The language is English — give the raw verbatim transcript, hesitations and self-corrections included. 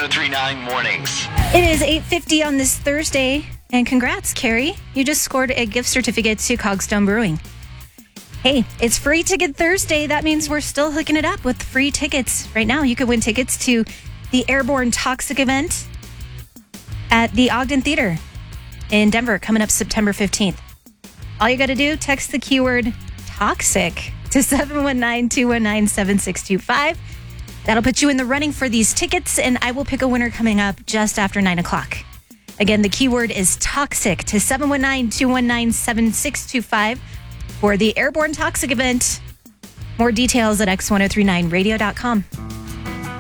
oh three nine Mornings. It is eight fifty on this Thursday, and congrats, Carrie. You just scored a gift certificate to Cogstone Brewing. Hey, it's Free Ticket Thursday. That means we're still hooking it up with free tickets. Right now, you could win tickets to the Airborne Toxic event at the Ogden Theater in Denver, coming up September fifteenth. All you got to do, text the keyword TOXIC to seven one nine, two one nine, seven six two five. That'll put you in the running for these tickets, and I will pick a winner coming up just after nine o'clock. Again, the keyword is TOXIC to seven one nine, two one nine, seven six two five for the Airborne Toxic event. More details at x ten thirty-nine radio dot com.